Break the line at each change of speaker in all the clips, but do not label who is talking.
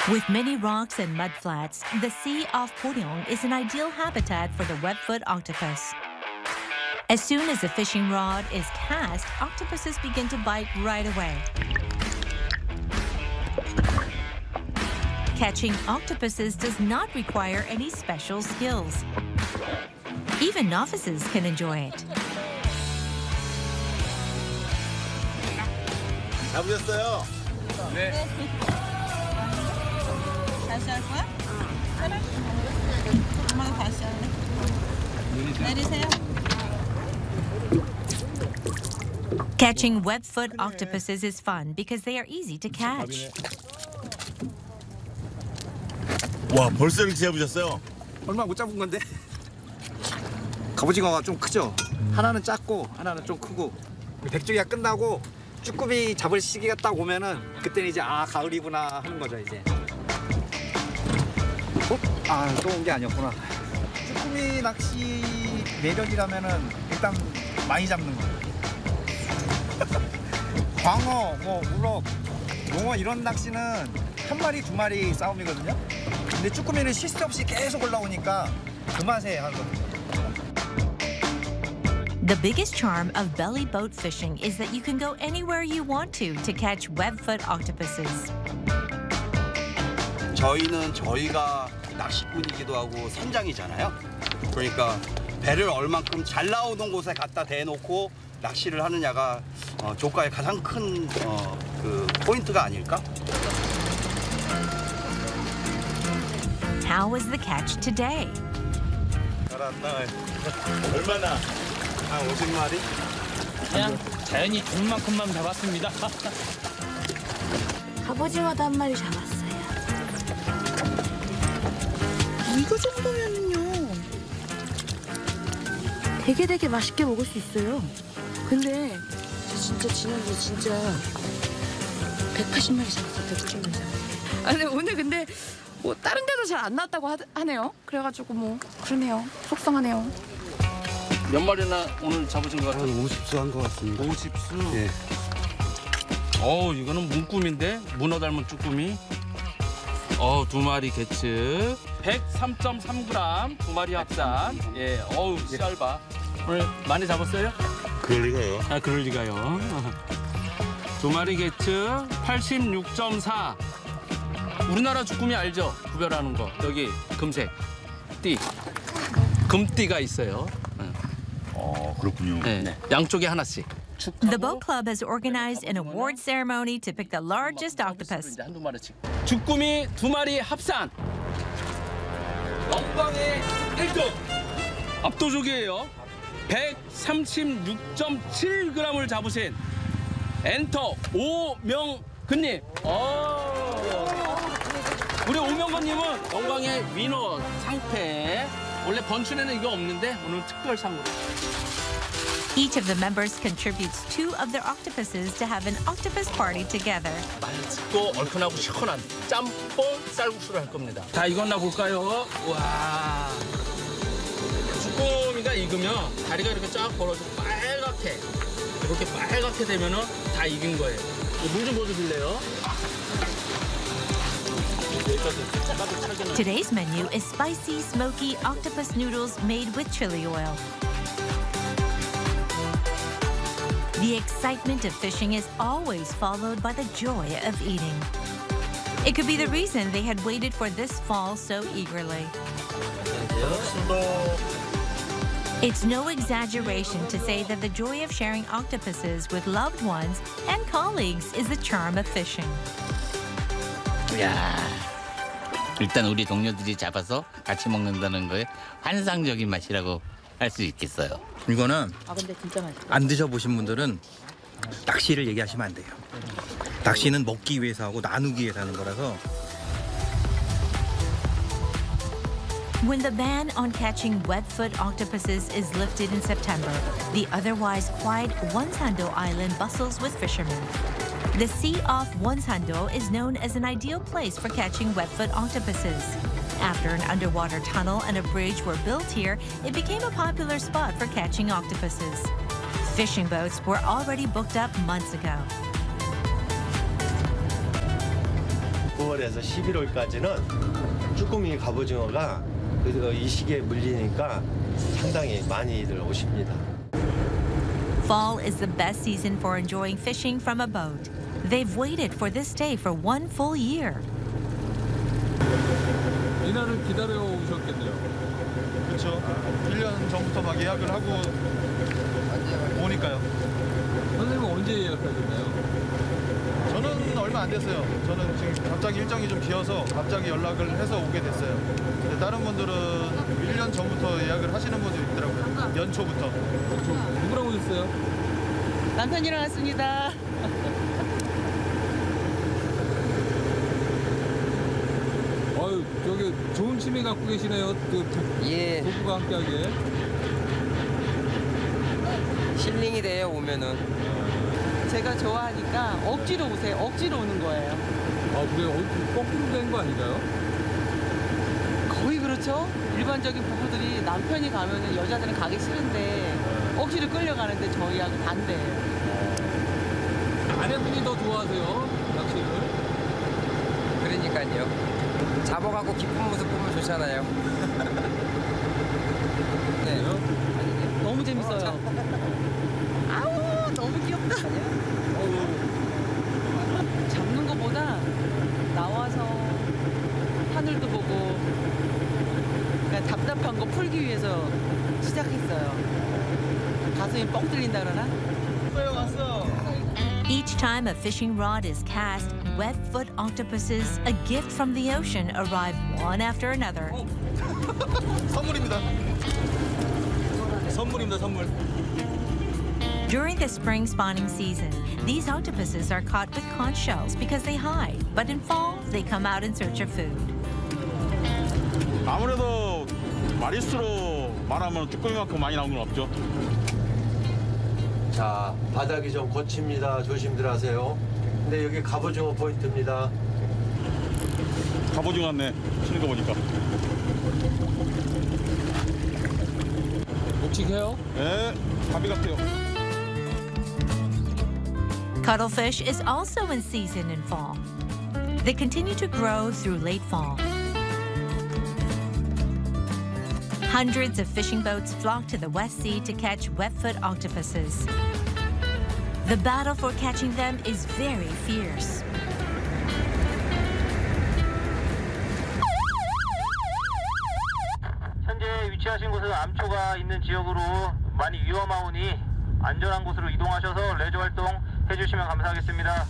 With many rocks and mudflats, the Sea off Poryong is an ideal habitat for the webfoot octopus. As soon as a fishing rod is cast, octopuses begin to bite right away. Catching octopuses does not require any special skills. Even novices can enjoy it.
잡으셨어요?
네.
다시 할 거야? 그래. 엄마가 다시 할래. 내리세요.
Catching webfoot octopuses is fun because they are easy to catch.
와, 벌써 이렇게 잡으셨어요?
얼마 못 잡은 건데. 갑오징어가 좀 크죠? 하나는 작고 하나는 좀 크고. 백조기가 끝나고 쭈꾸미 잡을 시기가 딱 오면은 그때는 이제 아 가을이구나 하는 거죠 이제. 또 온 게 아니었구나. 쭈꾸미 낚시 매력이라면은 일단 많이 잡는 거예요. 광어, 우럭, 농어 이런 낚시는 한 마리 두 마리 싸움이거든요. 근데 쭈꾸미는 쉴 새 없이 계속 올라오니까 그 맛에 하거든요.
The biggest charm of belly boat fishing is that you can go anywhere you want to catch webfoot octopuses.
저희는 저희가 낚시꾼이기도 하고 선장이잖아요. 그러니까 배를 얼만큼 잘 나오는 곳에 갖다 대놓고 낚시를 하느냐가 조과의 가장 큰 그 포인트가 아닐까?
How was the catch today?
잘한다. 얼마나?
한 50마리?
그냥 자연이 줄 만큼만 잡았습니다.
갑오징어도 한 마리 잡았어요. 이거 정도면요 되게 맛있게 먹을 수 있어요. 근데 진짜 지난주에 진짜 180마리 잡았어요. 180마리. 근데 오늘 근데 뭐 다른 데도 잘 안 나왔다고 하네요. 그래가지고 뭐 그러네요. 속상하네요.
몇 마리나 오늘 잡으신 것 같아요?
한 50수 한 것 같습니다.
50수?
예.
이거는 문꿈인데? 문어 닮은 쭈꾸미. 두 마리 개츠. 103.3g, 두 마리 합산. 예, 짧아. 오늘 많이 잡았어요?
그럴 리가요.
그럴 리가요. 두 마리 개츠, 86.4. 우리나라 쭈꾸미 알죠? 구별하는 거. 여기 금색 띠. 금띠가 있어요.
그렇군요.
네. 양쪽에 하나씩.
The boat club has organized an award ceremony to pick the largest octopus.
한두 마리씩. 쭈꾸미 두 마리 합산. 영광의 1등. 압도적이에요. 136.7g을 잡으신 엔터 오명근님. 우리 오명근님은 영광의 위너 상패. 원래 번춘에는 이거 없는데 오늘 특별상으로.
Each of the members contributes 2 of their octopuses to have an octopus party together.
맛있고 얼큰하고 시원한 짬뽕 쌀국수를 할 겁니다. 다 익었나 볼까요? 와. 쭈꾸미가 익으면 다리가 이렇게 쫙 벌어지고 빨갛게 이렇게 빨갛게 되면은 다 익은 거예요. 물 좀 부어주실래요?
Today's menu is spicy, smoky octopus noodles made with chili oil. The excitement of fishing is always followed by the joy of eating. It could be the reason they had waited for this fall so eagerly. It's no exaggeration to say that the joy of sharing octopuses with loved ones and colleagues is the charm of fishing.
이야, 일단 우리 동료들이 잡아서 같이 먹는다는 거에 환상적인 맛이라고 할 수 있겠어요.
이거는
근데 진짜 맛있어.
안 드셔보신 분들은 낚시를 얘기하시면 안 돼요. 낚시는 먹기 위해서 하고 나누기 위해서 하는 거라서.
When the ban on catching webfoot octopuses is lifted in September, the otherwise quiet Wonsan-do Island bustles with fishermen. The sea off Wonsan-do is known as an ideal place for catching webfoot octopuses. After an underwater tunnel and a bridge were built here, it became a popular spot for catching octopuses. Fishing boats were already booked up months ago.
9월에서 11월까지는 쭈꾸미 갑오징어가 이 시기에 물리니까 상당히 많이들 오십니다.
Fall is the best season for enjoying fishing from a boat. They've waited for this day for 1 full year.
이날을 기다려 오셨겠네요.
그렇죠. 1년 전부터 막 예약을 하고 오니까요.
선생님은 언제 예약하셨나요?
저는 얼마 안 됐어요. 저는 지금 갑자기 일정이 좀 비어서 갑자기 연락을 해서 오게 됐어요. 근데 다른 분들은 1년 전부터 예약을 하시는 분도 있더라고요. 연초부터.
누구랑 오셨어요?
남편이랑 왔습니다.
아유, 저기 좋은 취미 갖고 계시네요.
예.
부부가 함께하게.
힐링이 돼요, 오면은.
제가 좋아하니까 억지로 오세요. 억지로 오는 거예요.
아, 그래요? 거꾸로 된 거 아닌가요?
거의 그렇죠. 일반적인 부부들이 남편이 가면은 여자들은 가기 싫은데 억지로 끌려가는데 저희하고 반대예요.
아내분이 더 좋아하세요, 낚시를?
그러니까요. 잡아갖고 기쁜 모습 보면 좋잖아요. 네.
너무 재밌어요. 아우, 너무 귀엽다. 잡는 것보다 나와서 하늘도 보고 그러니까 답답한 거 풀기 위해서 시작했어요. 가슴이 뻥 뚫린다 그러나?
왔어.
Each time a fishing rod is cast, web-foot octopuses, a gift from the ocean, arrive one after another.
선물입니다.
선물입니다, 선물.
During the spring spawning season, these octopuses are caught with conch shells because they hide. But in fall, they come out in search of food.
아무래도 마리수로 말하면 쭈꾸미만큼 많이 나온 건 없죠.
자, 바닥이 좀 거칩니다. 조심들 하세요. 근데 여기 갑오징어 포인트입니다.
갑오징어 같네. 치는 거 보니까.
묵직해요?
네, 가비 같아요.
Cuttlefish is also in season in fall. They continue to grow through late fall. Hundreds of fishing boats flock to the West Sea to catch webfoot octopuses. The battle for catching them is very fierce.
현재 위치하신 곳은 암초가 있는 지역으로 많이 위험하오니 안전한 곳으로 이동하셔서 레저 활동 해주시면 감사하겠습니다.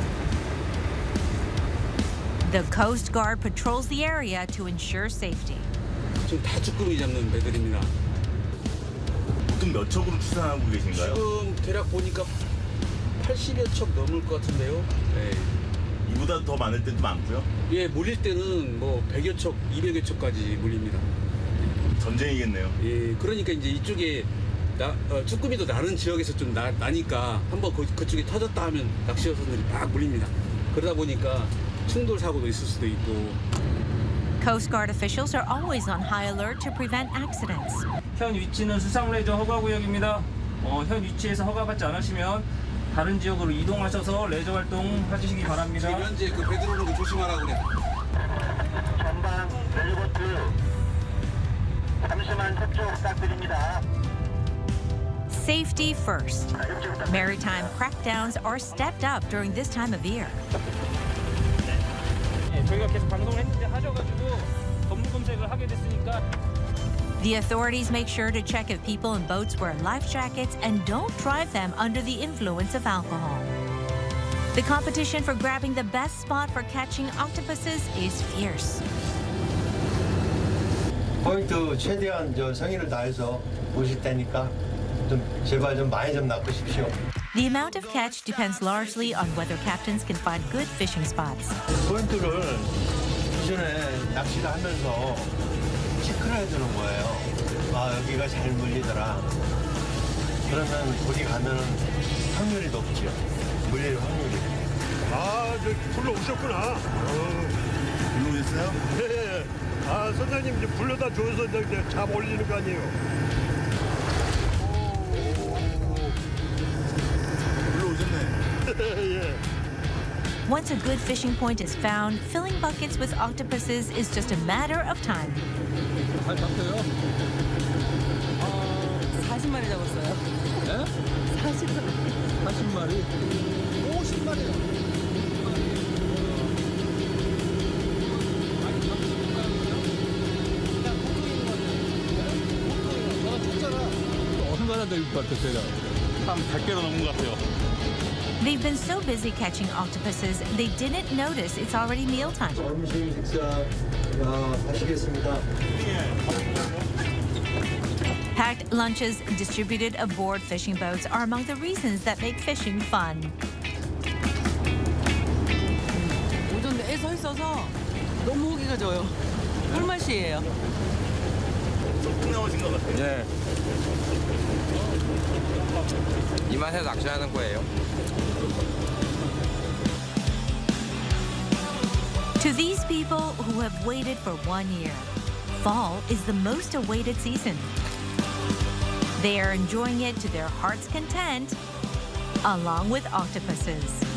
The Coast Guard patrols the area to ensure safety.
지금 다 쭈꾸미 잡는 배들입니다.
보통 몇 척으로 추산하고 계신가요?
지금 대략 보니까 80여 척 넘을 것 같은데요. 네.
이보다 더 많을 때도 많고요.
예, 몰릴 때는 뭐 100여 척, 200여 척까지 몰립니다.
전쟁이겠네요.
예, 그러니까 이제 이쪽에 쭈꾸미도 나는 지역에서 좀 나니까 한번 그쪽에 터졌다 하면 낚시어선들이 막 몰립니다. 그러다 보니까 충돌 사고도 있을 수도 있고.
Coast Guard officials are always on high alert to prevent accidents.
현 위치는 수상레저 허가구역입니다. 현 위치에서 허가받지 않으시면 다른 지역으로 이동하셔서 레저 활동 하시기 바랍니다.
지금 현재 그 배 들어오는 거 조심하라고 그래.
전방 레저보트 잠시만 협조 부탁드립니다.
Safety first. Maritime crackdowns are stepped up during this time of year.
저희가 계속 방송을 했는데 하셔가지고 전문 검색을 하게 됐으니까.
The authorities make sure to check if people in boats wear life jackets and don't drive them under the influence of alcohol. The competition for grabbing the best spot for catching octopuses is fierce.
포인트 최대한 성의를 다해서 오실 테니까 좀 제발 좀 많이 좀 낚으십시오.
The amount of catch depends largely on whether captains can find good fishing spots.
포인트를 기존에 낚시를 하면서 체크를 해주는 거예요. 아, 여기가 잘 물리더라. 그러면 거기 가면은 확률이 높죠. 물릴 확률이.
아, 불러오셨구나.
불러오셨어요?
네. 아, 선생님 이제 불러다 줘서 이제 잡 올리는 거 아니에요.
불러오셨네.
예.
Once a good fishing point is found, filling buckets with octopuses is just a matter of time.
잘 잡혀요?
40마리 잡았어요.
네?
40마리.
40마리?
50마리요.
얼마나 될 것 같으세요?
한 100개도 넘은 것 같아요.
They've been so busy catching octopuses, they didn't notice it's already mealtime.
점심 식사 하시겠습니다.
Packed lunches distributed aboard fishing boats are among the reasons that make fishing fun.
오전에 서 있어서 너무 호기가 져요. 꿀맛이에요.
쭉 나오신 것 같아요.
네. 이 맛에 낚시하는 거예요.
To these people who have waited for 1 year, fall is the most awaited season. They are enjoying it to their heart's content, along with octopuses.